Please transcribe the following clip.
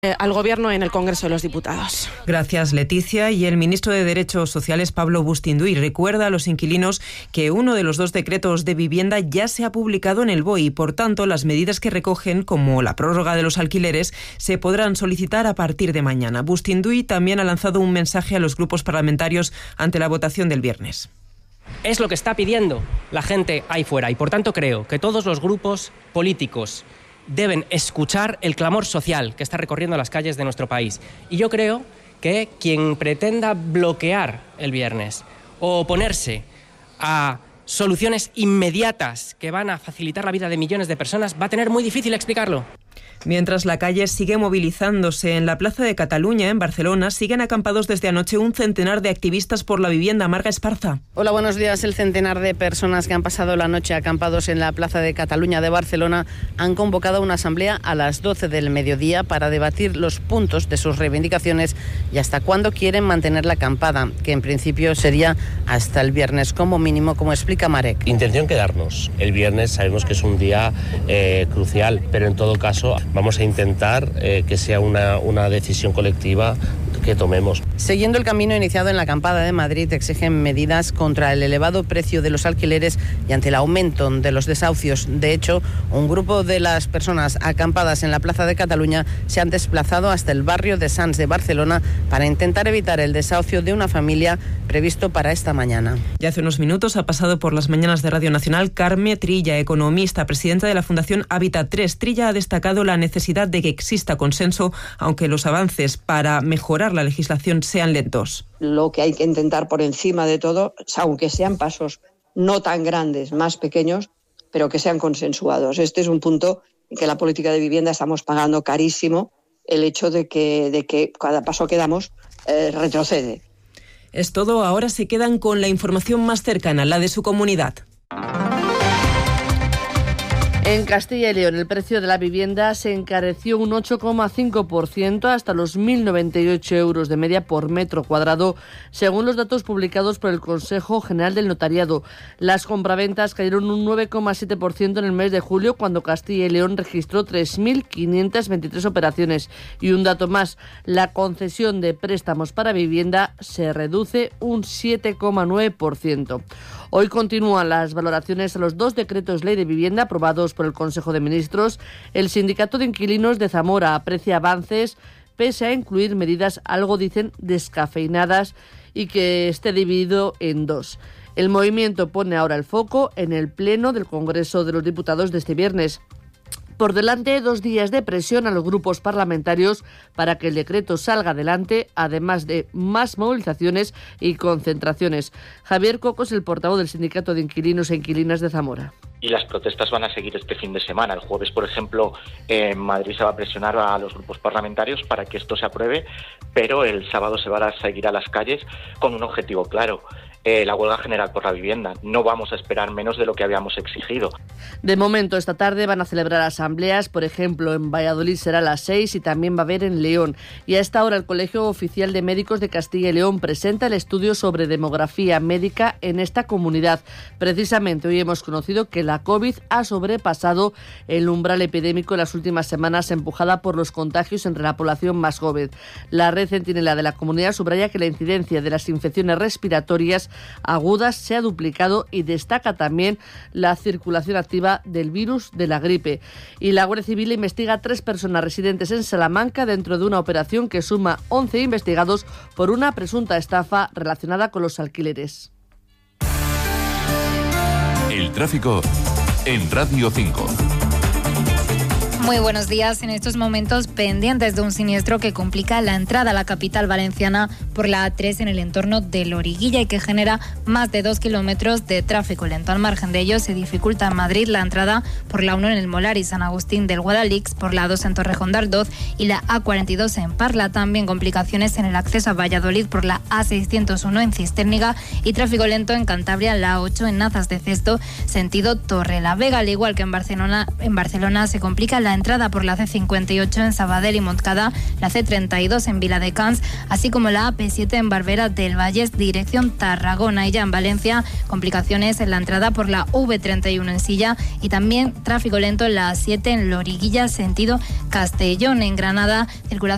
al Gobierno en el Congreso de los Diputados. Gracias, Leticia. Y el ministro de Derechos Sociales, Pablo Bustinduy, recuerda a los inquilinos que uno de los dos decretos de vivienda ya se ha publicado en el BOE y, por tanto, las medidas que recogen, como la prórroga de los alquileres, se podrán solicitar a partir de mañana. Bustinduy también ha lanzado un mensaje a los grupos parlamentarios ante la votación del viernes. Es lo que está pidiendo la gente ahí fuera y, por tanto, creo que todos los grupos políticos deben escuchar el clamor social que está recorriendo las calles de nuestro país. Y yo creo que quien pretenda bloquear el viernes o oponerse a soluciones inmediatas que van a facilitar la vida de millones de personas va a tener muy difícil explicarlo. Mientras la calle sigue movilizándose, en la Plaza de Cataluña, en Barcelona, siguen acampados desde anoche un centenar de activistas por la vivienda. Marga Esparza. Hola, buenos días. El centenar de personas que han pasado la noche acampados en la Plaza de Cataluña de Barcelona han convocado una asamblea a las 12 del mediodía para debatir los puntos de sus reivindicaciones y hasta cuándo quieren mantener la acampada, que en principio sería hasta el viernes como mínimo, como explica Marek. Intención quedarnos. El viernes sabemos que es un día crucial, pero en todo caso vamos a intentar que sea una decisión colectiva que tomemos. Siguiendo el camino iniciado en la acampada de Madrid, exigen medidas contra el elevado precio de los alquileres y ante el aumento de los desahucios. De hecho, un grupo de las personas acampadas en la Plaza de Cataluña se han desplazado hasta el barrio de Sants de Barcelona para intentar evitar el desahucio de una familia previsto para esta mañana. Ya hace unos minutos ha pasado por las mañanas de Radio Nacional Carme Trilla, economista, presidenta de la Fundación Hábitat 3. Trilla ha destacado la necesidad de que exista consenso, aunque los avances para mejorar la legislación sean lentos. Lo que hay que intentar por encima de todo, aunque sean pasos no tan grandes, más pequeños, pero que sean consensuados. Este es un punto en que la política de vivienda estamos pagando carísimo, el hecho de que cada paso que damos retrocede. Es todo, ahora se quedan con la información más cercana, la de su comunidad. En Castilla y León, el precio de la vivienda se encareció un 8,5% hasta los 1.098 euros de media por metro cuadrado, según los datos publicados por el Consejo General del Notariado. Las compraventas cayeron un 9,7% en el mes de julio, cuando Castilla y León registró 3.523 operaciones. Y un dato más, la concesión de préstamos para vivienda se reduce un 7,9%. Hoy continúan las valoraciones a los dos decretos ley de vivienda aprobados por el Consejo de Ministros. El Sindicato de Inquilinos de Zamora aprecia avances pese a incluir medidas algo, dicen, descafeinadas y que esté dividido en dos. El movimiento pone ahora el foco en el Pleno del Congreso de los Diputados de este viernes. Por delante, 2 días de presión a los grupos parlamentarios para que el decreto salga adelante, además de más movilizaciones y concentraciones. Javier Coco es el portavoz del Sindicato de Inquilinos e Inquilinas de Zamora. Y las protestas van a seguir este fin de semana. El jueves, por ejemplo, en Madrid se va a presionar a los grupos parlamentarios para que esto se apruebe, pero el sábado se van a seguir a las calles con un objetivo claro: la huelga general por la vivienda. No vamos a esperar menos de lo que habíamos exigido. De momento, esta tarde van a celebrar asambleas, por ejemplo, en Valladolid será a las 6 y también va a haber en León. Y a esta hora el Colegio Oficial de Médicos de Castilla y León presenta el estudio sobre demografía médica en esta comunidad. Precisamente hoy hemos conocido que la COVID ha sobrepasado el umbral epidémico en las últimas semanas, empujada por los contagios entre la población más joven. La red Centinela de la comunidad subraya que la incidencia de las infecciones respiratorias agudas se ha duplicado y destaca también la circulación activa del virus de la gripe. Y la Guardia Civil investiga a 3 personas residentes en Salamanca dentro de una operación que suma 11 investigados por una presunta estafa relacionada con los alquileres. El tráfico en Radio 5. Muy buenos días. En estos momentos pendientes de un siniestro que complica la entrada a la capital valenciana por la A3 en el entorno de Loriguilla y que genera más de 2 kilómetros de tráfico lento. Al margen de ello, se dificulta en Madrid la entrada por la 1 en el Molar y San Agustín del Guadalix, por la 2 en Torrejón de Ardoz y la A42 en Parla. También complicaciones en el acceso a Valladolid por la A601 en Cistérniga y tráfico lento en Cantabria, la A8 en Nazas de Cesto, sentido Torrelavega. Al igual que en Barcelona se complica la entrada por la C58 en Sabadell y Montcada, la C32 en Viladecans, así como la AP7 en Barbera del Valles, dirección Tarragona. Y ya en Valencia, complicaciones en la entrada por la V31 en Silla y también tráfico lento en la A7 en Loriguilla, sentido Castellón. En Granada, circulación